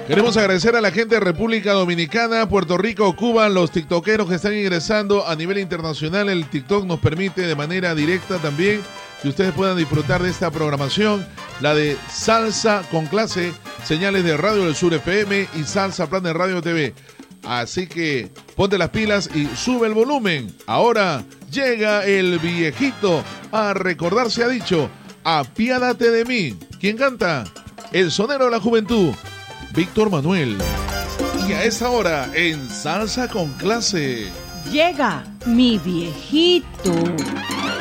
Queremos agradecer a la gente de República Dominicana, Puerto Rico, Cuba, los tiktokeros que están ingresando a nivel internacional. El TikTok nos permite de manera directa también que ustedes puedan disfrutar de esta programación, la de Salsa con Clase, señales de Radio del Sur FM y Salsa Plan de Radio TV. Así que ponte las pilas y sube el volumen. Ahora llega el viejito a recordar, se ha dicho, apiádate de mí. ¿Quién canta? El sonero de la juventud, Víctor Manuel. Y a esta hora, en Salsa con Clase, llega mi viejito.